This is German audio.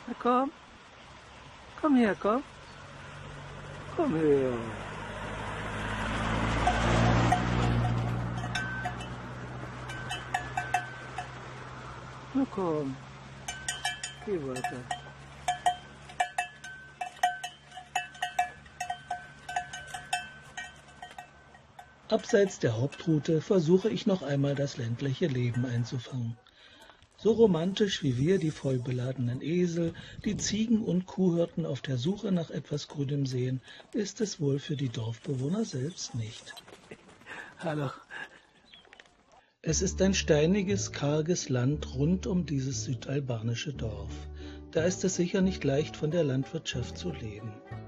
Na komm, komm her, komm. Komm her. Na komm, geh weiter. Abseits der Hauptroute versuche ich noch einmal das ländliche Leben einzufangen. So romantisch wie wir die vollbeladenen Esel, die Ziegen und Kuhhirten auf der Suche nach etwas Grünem sehen, ist es wohl für die Dorfbewohner selbst nicht. Hallo. Es ist ein steiniges, karges Land rund um dieses südalbanische Dorf. Da ist es sicher nicht leicht, von der Landwirtschaft zu leben.